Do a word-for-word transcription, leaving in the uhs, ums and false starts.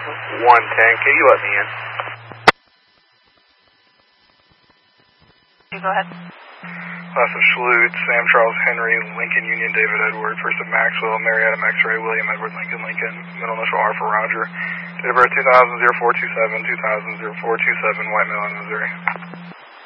one ten, can you let me in? You go ahead. Last of Schlude, Sam Charles Henry, Lincoln Union, David Edward, first of Maxwell, Marietta X-ray, William Edward Lincoln Lincoln, middle initial R for Roger. Date of birth two thousand, zero four two seven, two thousand, zero four two seven, White Mill, Missouri.